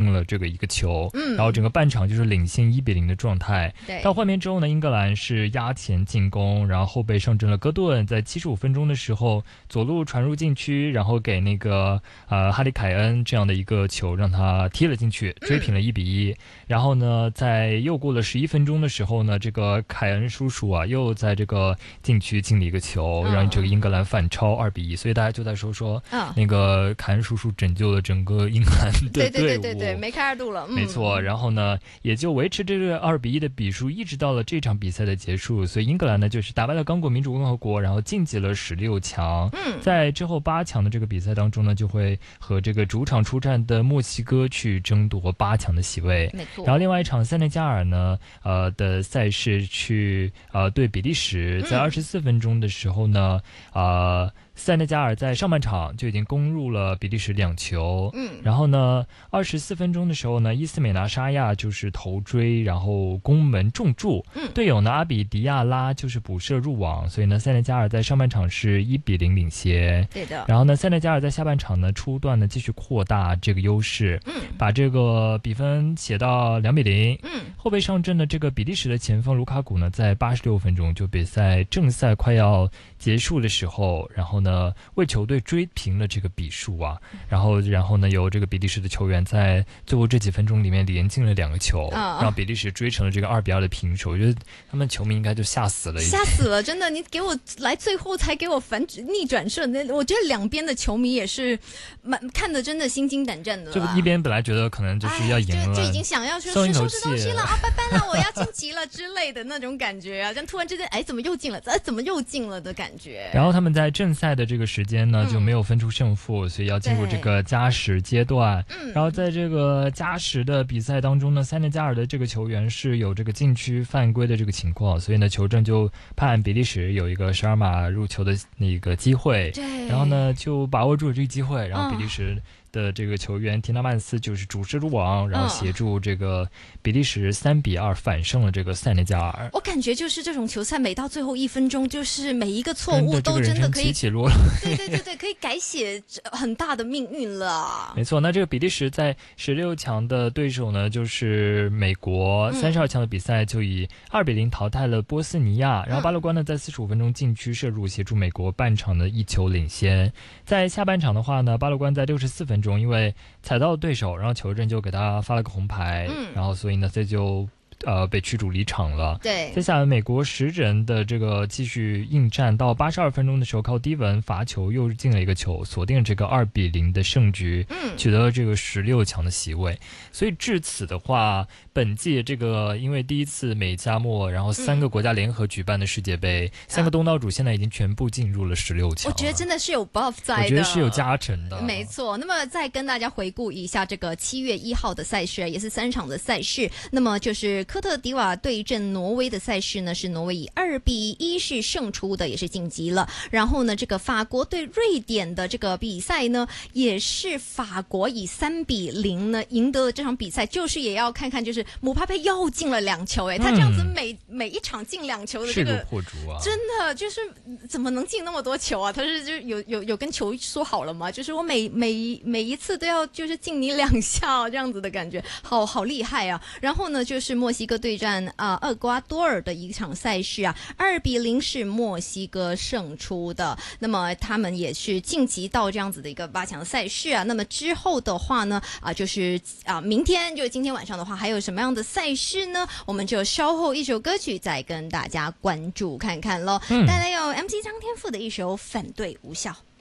进了这个一个球，然后整个半场就是领先1-0的状态。到换边之后呢，英格兰是压前进攻，然后后备上阵了戈顿，在75分钟的时候左路传入禁区，然后给那个哈里凯恩这样的一个球让他踢了进去，追平了1-1。然后呢，在又过了11分钟的时候呢，这个凯恩叔叔啊又在这个禁区进了一个球，让这个英格兰反超2-1。所以大家就在说那个凯恩叔叔拯救了整个英格兰的队伍， 对，梅开二度了， 没错。然后呢，也就维持这个2-1的比数，一直到了这场比赛的结束。所以英格兰呢，就是打败了刚果民主共和国，然后晋级了16强。在之后8强的这个比赛当中呢，就会和这个主场出战的墨西哥去争夺8强的席位。 没错。 然后另外一场塞内加尔呢，的赛事去对比利时，在24分钟的时候呢，塞内加尔在上半场就已经攻入了比利时2球，然后呢，24分钟的时候呢，伊斯美拿沙亚就是头锥，然后攻门中柱，队友呢阿比迪亚拉就是补射入网，所以呢，塞内加尔在上半场是1-0领先， 对的。 然后呢，塞内加尔在下半场呢初段呢继续扩大这个优势，把这个比分写到2-0，后备上阵的这个比利时的前锋卢卡古呢，在86分钟就比赛正赛快要结束的时候，然后呢为球队追平了这个比数啊，然后呢由这个比利时的球员在最后这几分钟里面连进了2个球，让比利时追成了这个2-2的平手。我觉得他们球迷应该就吓死了， 吓死了，真的！你给我来最后才给我逆转胜，我觉得两边的球迷也是看得真的心惊胆战的。 就一边本来觉得可能就是要赢了， 就已经想要说收拾东西了啊，拜拜了，我要晋级了之类的那种感觉啊，但突然之间，怎么又进了？怎么又进了的感觉。 然后他们在正赛的这个时间呢，就没有分出胜负，所以要进入这个加时阶段。然后在这个加时的比赛当中呢，塞内加尔的这个球员是有这个禁区犯规的这个情况，所以呢，球证就判比利时有一个12码入球的那个机会。然后呢，就把握住了这个机会，然后比利时的这个球员提纳曼斯就是主射入网，然后协助这个比利时3-2反胜了这个塞内加尔。 我感觉就是这种球赛每到最后1分钟，就是每一个错误都真的可以起落了， 对，可以改写很大的命运了。 没错，那这个比利时在16强的对手呢，就是美国，32强的比赛就以2-0淘汰了波斯尼亚，然后巴勒关呢在45分钟禁区射入，协助美国半场的1球领先。在下半场的话呢，巴勒关在64分钟因为踩到了对手，然后球证就给他发了个红牌，然后所以呢这就被驱逐离场了。 对， 接下来美国10人的这个继续应战，到82分钟的时候，靠迪文罚球又进了一个球，锁定这个2-0的胜局，取得了这个16强的席位。所以至此的话，本届这个因为第一次美加墨，然后3个国家联合举办的世界杯，3个东道主现在已经全部进入了16强。 我觉得真的是有 buff 在的， 我觉得是有加成的。 没错。那么再跟大家回顾一下这个7月1号的赛事，也是3场的赛事。那么就是科特迪瓦对阵挪威的赛事呢，是挪威以2-1是胜出的，也是晋级了。然后呢，这个法国对瑞典的这个比赛呢，也是法国以3-0呢赢得了这场比赛，就是也要看看就是姆巴佩又进了2球，他这样子每一场进2球的这个破竹啊， 真的就是怎么能进那么多球啊？他是就有跟球说好了吗？就是我每一次都要就是进你2下这样子的感觉，好厉害啊！然后呢，就是墨西哥对战厄瓜多尔的一场赛事啊，2-0是墨西哥胜出的。那么他们也是晋级到这样子的一个8强赛事啊。那么之后的话呢，就是明天就今天晚上的话，还有什么样的赛事呢？我们就稍后一首歌曲再跟大家关注看看咯。带来有 MC 张天赋的一首《反对无效》。